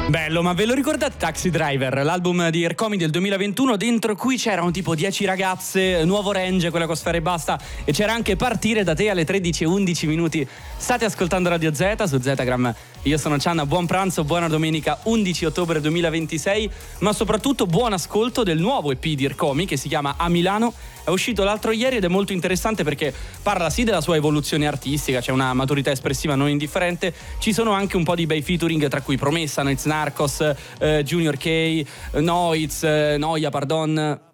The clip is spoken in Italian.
Bello, ma ve lo ricordate Taxi Driver, l'album di Ercomi del 2021, dentro cui c'erano tipo 10 ragazze, Nuovo Range, quella con Sfera Ebbasta, e c'era anche Partire da te alle 13:11. State ascoltando Radio Z su Zetagram. Io sono Cianna, buon pranzo, buona domenica 11 ottobre 2026, ma soprattutto buon ascolto del nuovo EP di Ercomi che si chiama A Milano. È uscito l'altro ieri ed è molto interessante perché parla sì della sua evoluzione artistica, c'è una maturità espressiva non indifferente, ci sono anche un po' di bei featuring tra cui Promessa, Noiz Narcos, Junior K, Noiz, Noia, pardon,